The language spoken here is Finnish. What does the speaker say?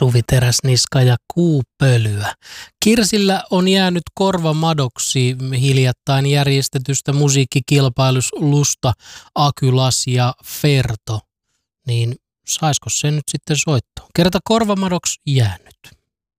Suvi Teräsniska ja Kuupölyä. Kirsillä on jäänyt korvamadoksi hiljattain järjestetystä musiikkikilpailusta Akylas ja Ferto. Niin saisiko se nyt sitten soittaa? Kerta korvamadoksi jäänyt.